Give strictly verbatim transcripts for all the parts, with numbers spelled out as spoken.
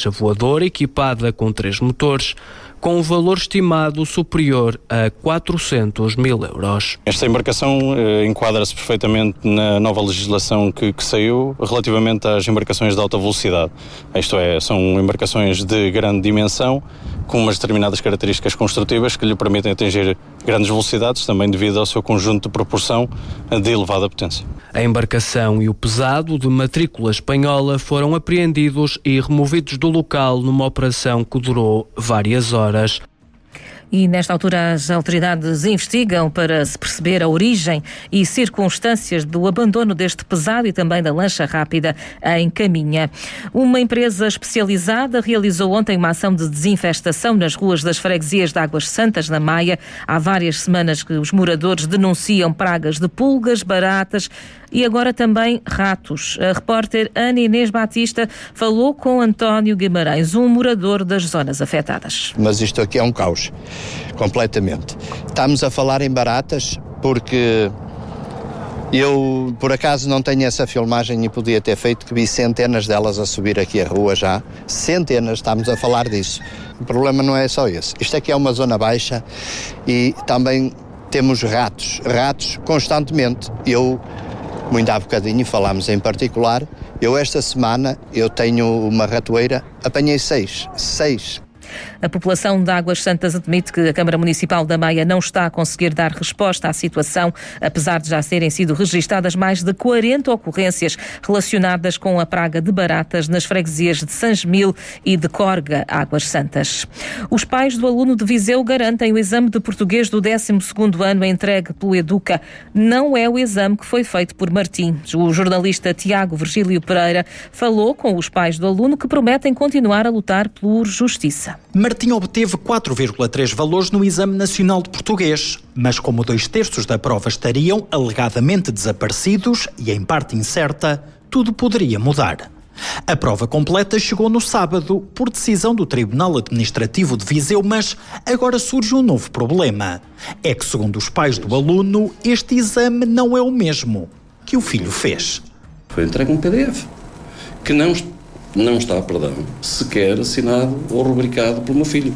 lancha voadora equipada com três motores, com um valor estimado superior a quatrocentos mil euros. Esta embarcação eh, enquadra-se perfeitamente na nova legislação que, que saiu relativamente às embarcações de alta velocidade. Isto é, são embarcações de grande dimensão, com umas determinadas características construtivas que lhe permitem atingir grandes velocidades, também devido ao seu conjunto de propulsão de elevada potência. A embarcação e o pesado de matrícula espanhola foram apreendidos e removidos do local numa operação que durou várias horas. E nesta altura as autoridades investigam para se perceber a origem e circunstâncias do abandono deste pesado e também da lancha rápida em Caminha. Uma empresa especializada realizou ontem uma ação de desinfestação nas ruas das freguesias de Águas Santas, na Maia. Há várias semanas que os moradores denunciam pragas de pulgas, baratas e agora também ratos. A repórter Ana Inês Batista falou com António Guimarães, um morador das zonas afetadas. Mas isto aqui é um caos, completamente. Estamos a falar em baratas porque eu, por acaso, não tenho essa filmagem e podia ter feito, que vi centenas delas a subir aqui a rua já. Centenas, estamos a falar disso. O problema não é só esse. Isto aqui é uma zona baixa e também temos ratos, ratos constantemente. Eu... Muito há bocadinho falámos em particular, eu esta semana, eu tenho uma ratoeira, apanhei seis, seis. A população de Águas Santas admite que a Câmara Municipal da Maia não está a conseguir dar resposta à situação, apesar de já serem sido registadas mais de quarenta ocorrências relacionadas com a praga de baratas nas freguesias de Sangemil e de Corga, Águas Santas. Os pais do aluno de Viseu garantem o exame de português do décimo segundo ano entregue pelo Educa. Não é o exame que foi feito por Martim. O jornalista Tiago Virgílio Pereira falou com os pais do aluno, que prometem continuar a lutar por justiça. Martim obteve quatro vírgula três valores no Exame Nacional de Português, mas como dois terços da prova estariam alegadamente desaparecidos e em parte incerta, tudo poderia mudar. A prova completa chegou no sábado, por decisão do Tribunal Administrativo de Viseu, mas agora surge um novo problema. É que, segundo os pais do aluno, este exame não é o mesmo que o filho fez. Foi entregue um P D F que não Não está, perdão, sequer assinado ou rubricado pelo meu filho.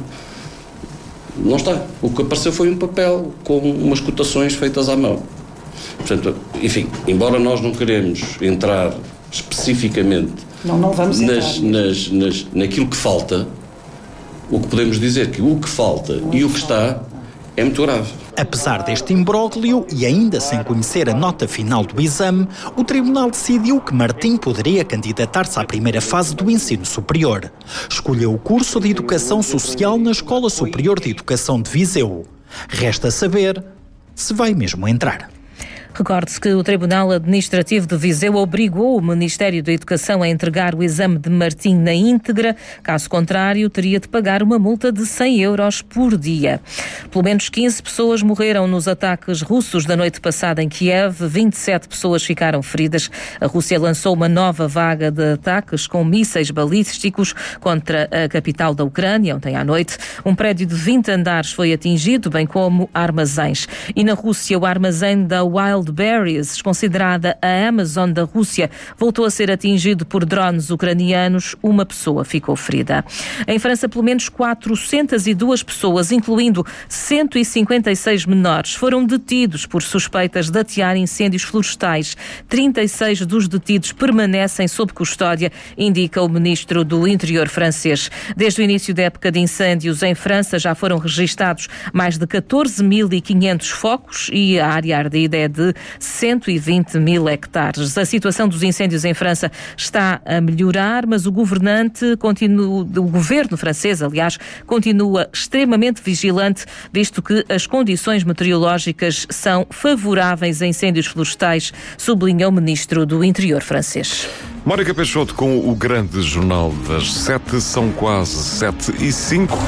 Não está. O que apareceu foi um papel com umas cotações feitas à mão. Portanto, enfim, embora nós não queremos entrar especificamente não, não vamos entrar nas, nas, nas, naquilo que falta, o que podemos dizer que o que falta e o que está é muito grave. Apesar deste imbróglio e ainda sem conhecer a nota final do exame, o Tribunal decidiu que Martim poderia candidatar-se à primeira fase do ensino superior. Escolheu o curso de Educação Social na Escola Superior de Educação de Viseu. Resta saber se vai mesmo entrar. Recorde-se que o Tribunal Administrativo de Viseu obrigou o Ministério da Educação a entregar o exame de Martim na íntegra. Caso contrário, teria de pagar uma multa de cem euros por dia. Pelo menos quinze pessoas morreram nos ataques russos da noite passada em Kiev. vinte e sete pessoas ficaram feridas. A Rússia lançou uma nova vaga de ataques com mísseis balísticos contra a capital da Ucrânia ontem à noite. Um prédio de vinte andares foi atingido, bem como armazéns. E na Rússia, o armazém da Wild Berries, considerada a Amazon da Rússia, voltou a ser atingido por drones ucranianos. Uma pessoa ficou ferida. Em França, pelo menos quatrocentas e duas pessoas, incluindo cento e cinquenta e seis menores, foram detidos por suspeitas de atear incêndios florestais. trinta e seis dos detidos permanecem sob custódia, indica o ministro do Interior francês. Desde o início da época de incêndios em França já foram registados mais de catorze mil e quinhentos focos e a área ardida é de cento e vinte mil hectares. A situação dos incêndios em França está a melhorar, mas o governante continua, o governo francês, aliás, continua extremamente vigilante, visto que as condições meteorológicas são favoráveis a incêndios florestais, sublinha o ministro do Interior francês. Mónica Peixoto com o grande jornal das sete, são quase sete e cinco.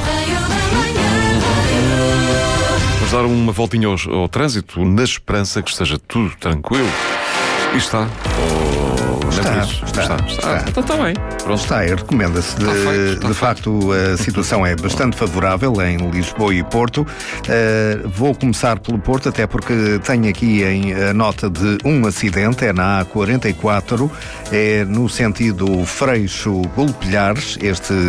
Vamos dar uma voltinha ao, ao trânsito, na esperança que esteja tudo tranquilo. E está. Oh, está, está, está, está, está. está. Então está bem. Pronto. Está, e recomenda-se. De, feito, de facto, a situação é bastante favorável em Lisboa e Porto. Uh, vou começar pelo Porto, até porque tenho aqui em, a nota de um acidente, é na A quarenta e quatro, é no sentido Freixo-Golpilhares. Este